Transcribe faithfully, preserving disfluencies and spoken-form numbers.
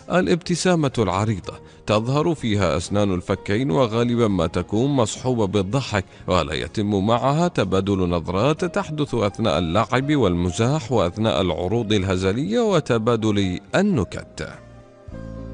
الابتسامة العريضة تظهر فيها أسنان الفكين، وغالبا ما تكون مصحوبة بالضحك، ولا يتم معها تبادل نظرات تحدث أثناء اللعب والمزاح وأثناء العروض الهزلية وتبادل النكت.